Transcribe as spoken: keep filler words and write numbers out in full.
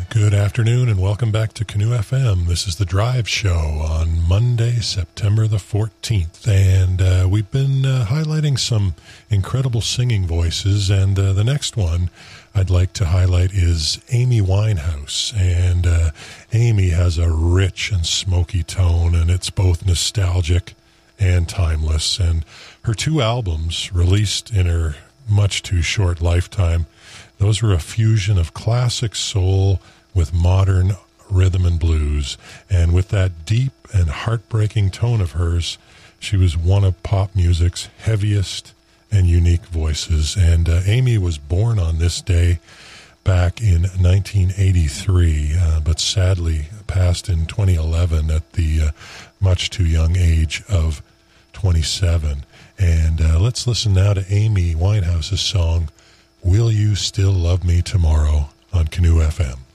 Good afternoon and welcome back to Canoe F M. This is the Drive Show on Monday, September the fourteenth. And uh, we've been uh, highlighting some incredible singing voices. And uh, the next one I'd like to highlight is Amy Winehouse. And uh, Amy has a rich and smoky tone, and it's both nostalgic and timeless. And her two albums, released in her much too short lifetime, those were a fusion of classic soul with modern rhythm and blues. And with that deep and heartbreaking tone of hers, she was one of pop music's heaviest and unique voices. And uh, Amy was born on this day back in nineteen eighty-three, uh, but sadly passed in twenty eleven at the uh, much too young age of twenty-seven. And uh, let's listen now to Amy Winehouse's song, Will You Still Love Me Tomorrow, on Canoe F M.